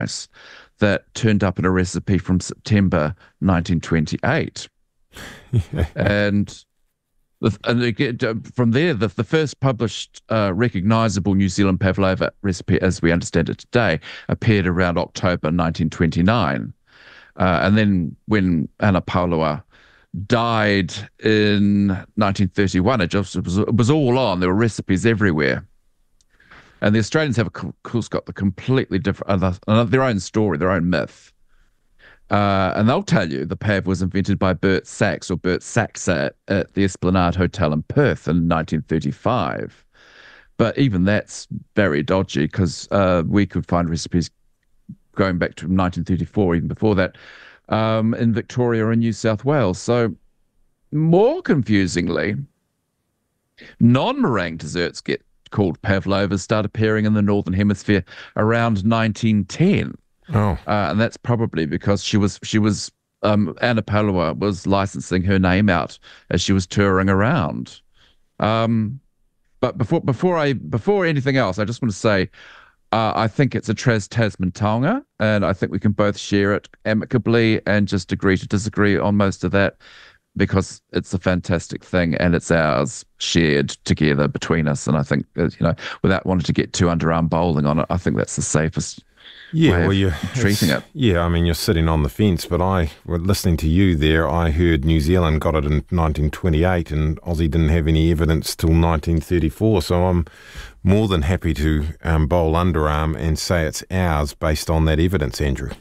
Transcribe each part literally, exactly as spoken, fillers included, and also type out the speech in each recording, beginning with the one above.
rice that turned up in a recipe from September nineteen twenty-eight. And the- and again, uh, from there, the, the first published uh, recognizable New Zealand pavlova recipe, as we understand it today, appeared around October nineteen twenty-nine. Uh, and then when Anna Paulua died in nineteen thirty-one, it just it was, it was all on. There were recipes everywhere. And the Australians have, of course, got the completely different, uh, uh, their own story, their own myth. Uh, and they'll tell you the pav was invented by Bert Sachs or Bert Saxa at the Esplanade Hotel in Perth in nineteen thirty-five. But even that's very dodgy because uh, we could find recipes going back to nineteen thirty-four, even before that, um, in Victoria and New South Wales. So more confusingly, non-meringue desserts get called pavlovas start appearing in the Northern Hemisphere around nineteen ten. Oh, Uh, and that's probably because she was she was um, Anna Paulua was licensing her name out as she was touring around. Um, but before before I before anything else, I just want to say uh, I think it's a Tras Tasman taonga, and I think we can both share it amicably and just agree to disagree on most of that because it's a fantastic thing and it's ours shared together between us. And I think that, you know, without wanting to get too underarm bowling on it, I think that's the safest yeah. way Well, of you treating it. Yeah, I mean, you're sitting on the fence, but I, well, listening to you there, I heard New Zealand got it in nineteen twenty-eight, and Aussie didn't have any evidence till nineteen thirty-four. So I'm more than happy to um, bowl underarm and say it's ours based on that evidence, Andrew.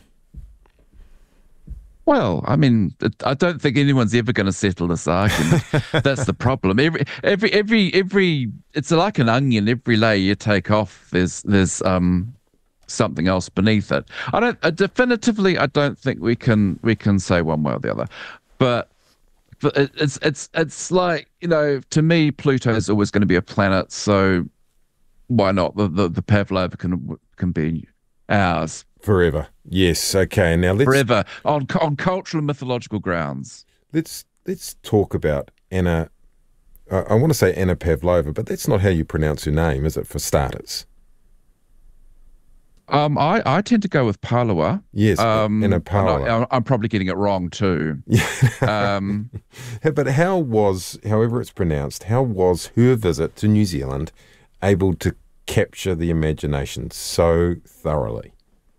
Well, I mean, it- I don't think anyone's ever going to settle this argument. That's the problem. Every, every, every, every. It's like an onion. Every layer you take off, there's, there's um something else beneath it. I don't uh, definitively. I don't think we can we can say one way or the other. But, but it, it's it's it's like, you know, to me, Pluto is always going to be a planet. So why not? The the, the pavlova can can be ours Forever. Yes. Okay. Now let's forever on on cultural and mythological grounds. let's let's talk about Anna. Uh, I want to say Anna Pavlova, but that's not how you pronounce her name, is it? For starters. Um, I, I tend to go with Palua. Yes, Um, Anna and Paula. I, I'm probably getting it wrong too. Um, But how was, however it's pronounced, how was her visit to New Zealand able to capture the imagination so thoroughly?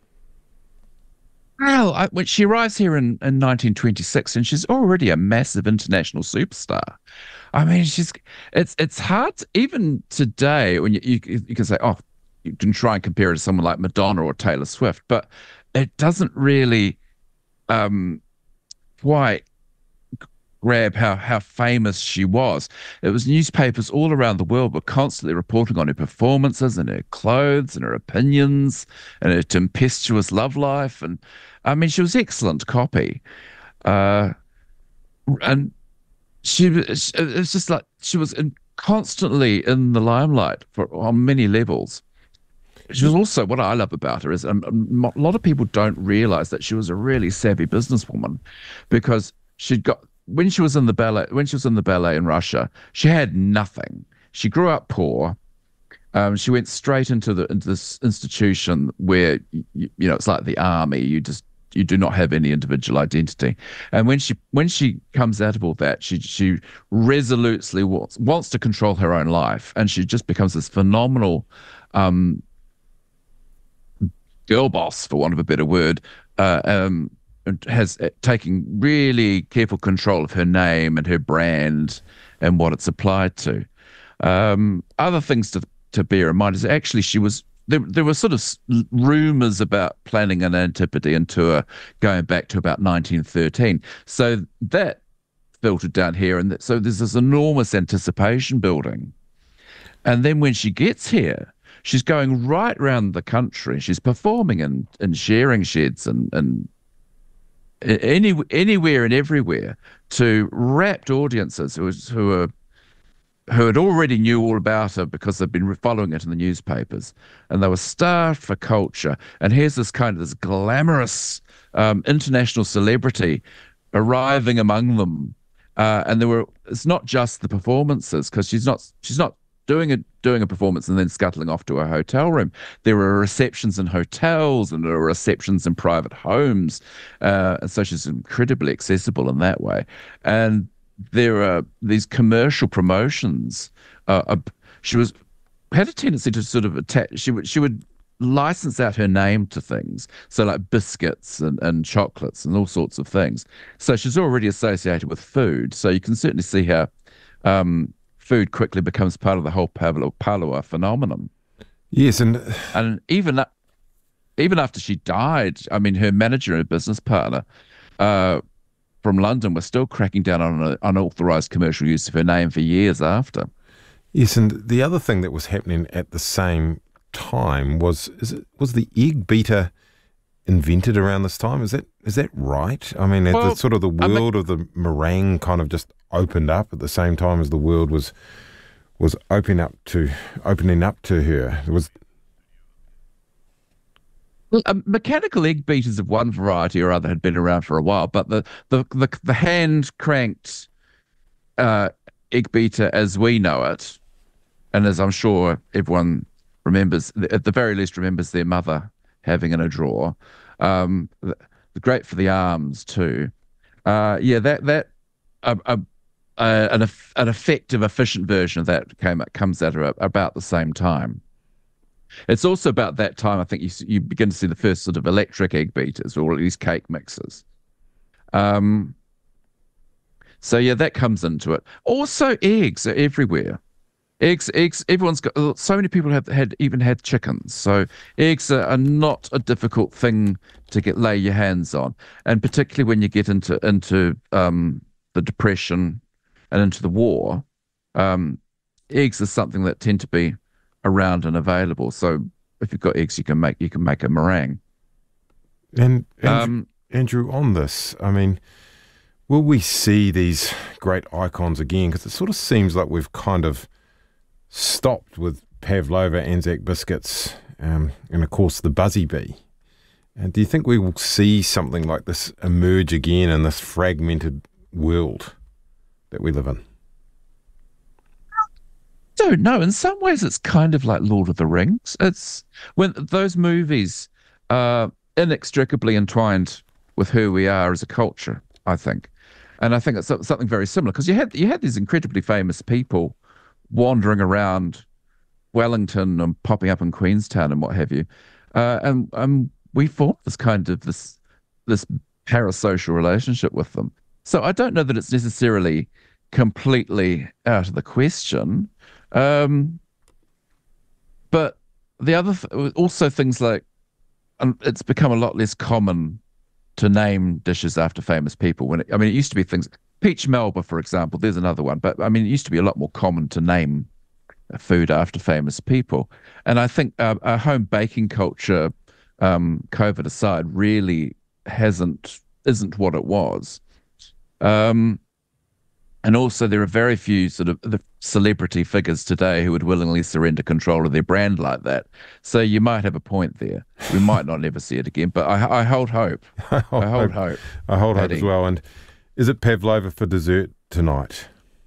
well, I, when she arrives here in, in nineteen twenty-six, and she's already a massive international superstar. I mean, she's it's it's hard to, even today when you, you you can say, oh, you can try and compare her to someone like Madonna or Taylor Swift, but it doesn't really um, quite grab how how famous she was. It was newspapers all around the world were constantly reporting on her performances and her clothes and her opinions and her tempestuous love life. And I mean, she was excellent copy. Uh, and she was it's just like she was in, constantly in the limelight for on many levels. She was also, what I love about her is um, um, a lot of people don't realize that she was a really savvy businesswoman because she'd got when she was in the ballet when she was in the ballet in Russia, she had nothing. She grew up poor. Um, she went straight into the into this institution where you, you know it's like the army. You just you do not have any individual identity. And when she when she comes out of all that, she she resolutely wants wants to control her own life, and she just becomes this phenomenal um, girl boss, for want of a better word. Uh, um, and has uh, taken really careful control of her name and her brand and what it's applied to. Um, other things to to bear in mind is actually she was there. There were sort of s- rumors about planning an Antipodean tour going back to about nineteen thirteen. So that filtered down here, and that, so there's this enormous anticipation building. And then when she gets here, she's going right around the country. She's performing in in sharing sheds and and any anywhere and everywhere to rapt audiences who was, who are who had already knew all about her because they've been following it in the newspapers, and they were starved for culture. And here's this kind of this glamorous um, international celebrity arriving among them, uh, and there were it's not just the performances because she's not she's not doing a doing a performance and then scuttling off to a hotel room. There are receptions in hotels and there are receptions in private homes, uh, and so she's incredibly accessible in that way. And there are these commercial promotions. Uh, uh, she was had a tendency to sort of attach. She would she would license out her name to things, so like biscuits and, and chocolates and all sorts of things. So she's already associated with food. So you can certainly see how um, food quickly becomes part of the whole Pavlo Palua phenomenon. Yes, and And even even after she died, I mean, her manager and business partner uh, from London was still cracking down on an unauthorized commercial use of her name for years after. yes, and the other thing that was happening at the same time was is it was the egg beater invented around this time? Is that is that right? I mean, Well, the sort of the I mean, world of the meringue kind of just opened up at the same time as the world was was opening up to opening up to her. It was well, um, mechanical egg beaters of one variety or other had been around for a while, but the the the, the hand cranked uh, egg beater as we know it, and as I'm sure everyone remembers, at the very least remembers their mother having in a drawer. Um, th- great for the arms too. Uh, yeah, that that uh, uh, uh, an eff- an effective, efficient version of that came comes out at about the same time. It's also about that time I think you s- you begin to see the first sort of electric egg beaters or at least cake mixers. Um, so yeah, that comes into it. Also, eggs are everywhere. Eggs, eggs. Everyone's got. uh, So many people have had even had chickens. So eggs are, are not a difficult thing to get lay your hands on, and particularly when you get into into um, the depression and into the war, um, eggs are something that tend to be around and available. So if you've got eggs, you can make you can make a meringue. and Andrew, Um, Andrew on this. I mean, will we see these great icons again? Because it sort of seems like we've kind of stopped with Pavlova, Anzac biscuits, um, and of course the Buzzy Bee. And do you think we will see something like this emerge again in this fragmented world that we live in? don't know. In some ways, it's kind of like Lord of the Rings. It's when those movies are inextricably entwined with who we are as a culture, I think. And I think it's so- something very similar because you had you had these incredibly famous people wandering around Wellington and popping up in Queenstown and what have you, uh, and um, we formed this kind of this this parasocial relationship with them. So I don't know that it's necessarily completely out of the question. Um, but the other th- also things like um, it's become a lot less common to name dishes after famous people. When it, I mean, it used to be things. Peach Melba, for example, there's another one. But I mean, it used to be a lot more common to name food after famous people. And I think uh, our home baking culture, um, COVID aside, really hasn't isn't what it was. Um, and also, there are very few sort of the celebrity figures today who would willingly surrender control of their brand like that. So you might have a point there. We might not never see it again, but I, I hold hope. I hold I hold hope. hope. I hold hope as Paddy. well. And is it Pavlova for dessert tonight?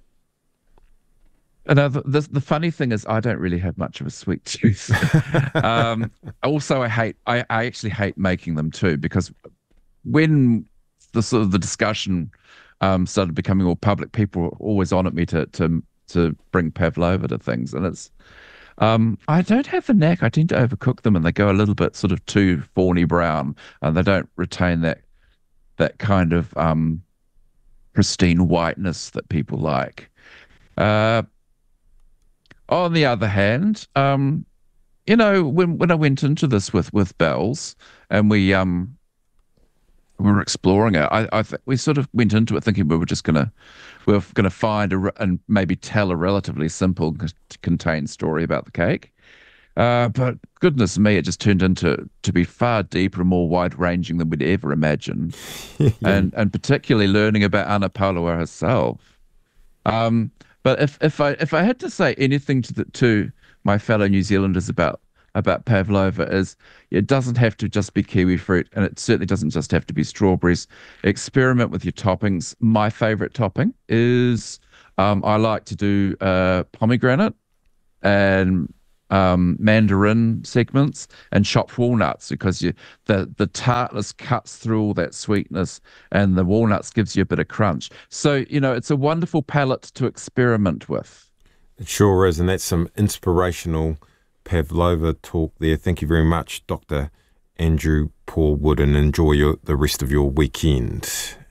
And uh, the, the the funny thing is, I don't really have much of a sweet tooth. um, also, I hate. I, I actually hate making them too because when the sort of the discussion um, started becoming more public, people were always on at me to to to bring pavlova to things, and it's um, I don't have the knack. I tend to overcook them, and they go a little bit sort of too fawny brown, and they don't retain that that kind of um, pristine whiteness that people like. Uh, on the other hand, um, you know, when when I went into this with with Bells, and we um we were exploring it, I I th- we sort of went into it thinking we were just gonna we were gonna find a re- and maybe tell a relatively simple, c- contained story about the cake. Uh, but goodness me, it just turned into to be far deeper and more wide ranging than we'd ever imagined, Yeah. and and particularly learning about Anna Paulawa herself. Um, but if if I if I had to say anything to the, to my fellow New Zealanders about about pavlova is it doesn't have to just be kiwi fruit, and it certainly doesn't just have to be strawberries. Experiment with your toppings. My favorite topping is um, I like to do uh, pomegranate and um, mandarin segments and chopped walnuts, because you the the tartness cuts through all that sweetness, and the walnuts gives you a bit of crunch. So, you know, it's a wonderful palate to experiment with. It sure is, and that's some inspirational pavlova talk there. Thank you very much, Doctor Andrew Paul Wood, and enjoy your, the rest of your weekend.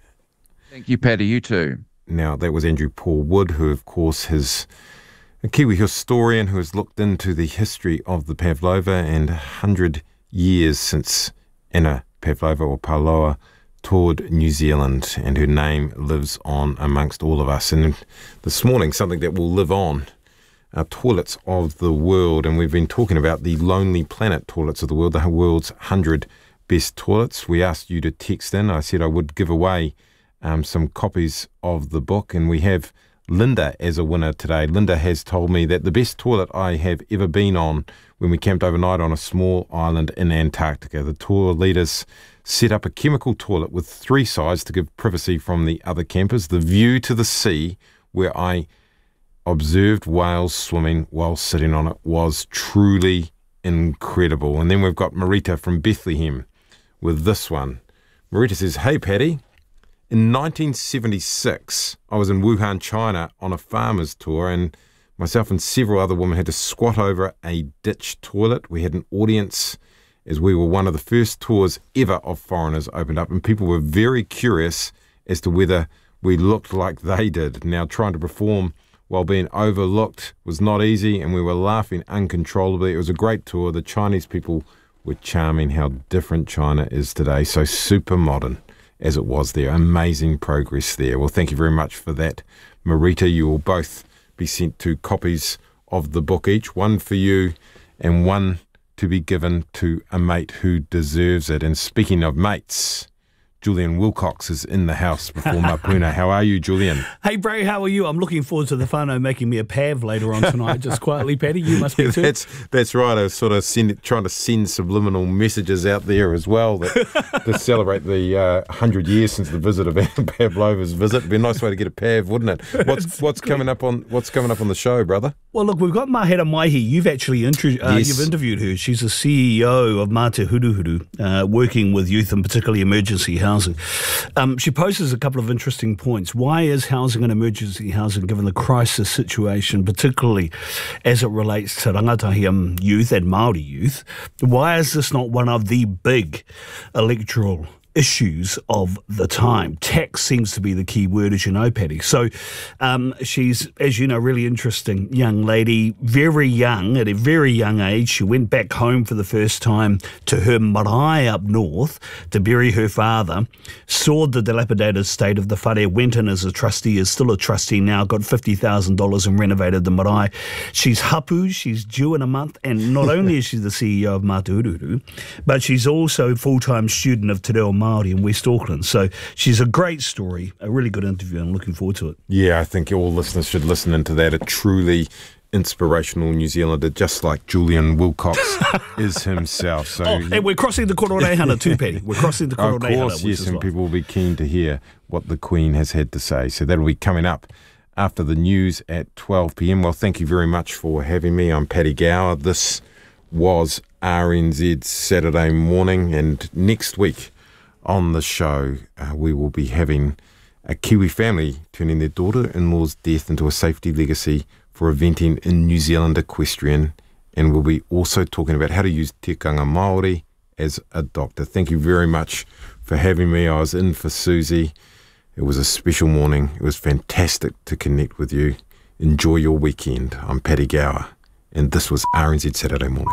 Thank you, Paddy. You too. Now, that was Andrew Paul Wood, who, of course, is a Kiwi historian who has looked into the history of the pavlova, and one hundred years since Anna Pavlova, or Paloa, toured New Zealand, and her name lives on amongst all of us. And this morning, something that will live on, our toilets of the world, and we've been talking about the Lonely Planet toilets of the world, the world's one hundred best toilets. We asked you to text in. I said I would give away um, some copies of the book, and we have Linda as a winner today. Linda has told me that the best toilet I have ever been on, when we camped overnight on a small island in Antarctica. The tour leaders set up a chemical toilet with three sides to give privacy from the other campers. The view to the sea, where I observed whales swimming while sitting on it, was truly incredible. And then we've got Marita from Bethlehem with this one. Marita says, "Hey Paddy, in nineteen seventy-six, I was in Wuhan, China on a farmer's tour, and myself and several other women had to squat over a ditch toilet. We had an audience, as we were one of the first tours ever of foreigners opened up, and people were very curious as to whether we looked like they did. Now, trying to perform while being overlooked was not easy, and we were laughing uncontrollably. It was a great tour. The Chinese people were charming. How different China is today. So super modern as it was there. Amazing progress there." Well, thank you very much for that, Marita. You will both be sent two copies of the book each, one for you and one to be given to a mate who deserves it. And speaking of mates, Julian Wilcox is in the house before Mapuna. How are you, Julian? Hey, Bray, how are you? I'm looking forward to the whānau making me a pav later on tonight, just quietly, Paddy. You must be yeah, too. That's, that's right. I was sort of send, trying to send subliminal messages out there as well that, to celebrate the uh, one hundred years since the visit of Anna Pavlova's visit. It'd be a nice way to get a pav, wouldn't it? What's what's coming up on what's coming up on the show, brother? Well, look, we've got Mahera Maihi. You've actually intru- uh, Yes. you've interviewed her. She's the C E O of Mā Te Huruhuru, uh, working with youth and particularly emergency housing. Um, she poses a couple of interesting points. Why is housing and emergency housing, given the crisis situation, particularly as it relates to rangatahi um, youth and Māori youth, why is this not one of the big electoral issues of the time? Tax seems to be the key word, as you know, Paddy. So um, she's, as you know, really interesting young lady, very young, at a very young age. She went back home for the first time to her marae up north to bury her father, saw the dilapidated state of the whare, went in as a trustee, is still a trustee now, got fifty thousand dollars and renovated the marae. She's hapu, she's due in a month, and not only is she the C E O of Mā Te Huruhuru, but she's also a full-time student of Te Reo Māori in West Auckland. So she's a great story, a really good interview, and I'm looking forward to it. Yeah, I think all listeners should listen into that. A truly inspirational New Zealander, just like Julian Wilcox is himself. So, oh, and we're crossing the Kororeihana too, Paddy. We're crossing the Kororeihana. Of course, yes, and well. people will be keen to hear what the Queen has had to say. So that'll be coming up after the news at twelve p m. Well, thank you very much for having me. I'm Paddy Gower. This was R N Z's Saturday Morning, and next week on the show, uh, we will be having a Kiwi family turning their daughter-in-law's death into a safety legacy for eventing in New Zealand equestrian, and we'll be also talking about how to use tikanga Māori as a doctor. Thank you very much for having me. I was in for Susie. It was a special morning. It was fantastic to connect with you. Enjoy your weekend. I'm Paddy Gower, and this was R N Z Saturday Morning.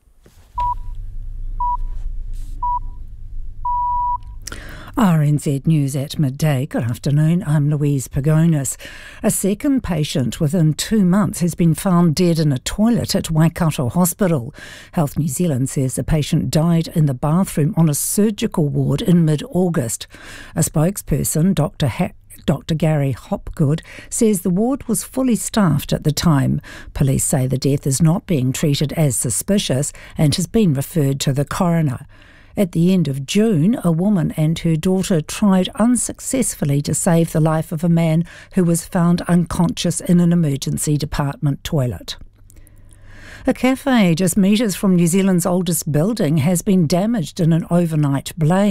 R N Z News at midday. Good afternoon, I'm Louise Pagonis. A second patient within two months has been found dead in a toilet at Waikato Hospital. Health New Zealand says the patient died in the bathroom on a surgical ward in mid-August. A spokesperson, Doctor Ha- Doctor Gary Hopgood, says the ward was fully staffed at the time. Police say the death is not being treated as suspicious and has been referred to the coroner. At the end of June, a woman and her daughter tried unsuccessfully to save the life of a man who was found unconscious in an emergency department toilet. A cafe just metres from New Zealand's oldest building has been damaged in an overnight blaze.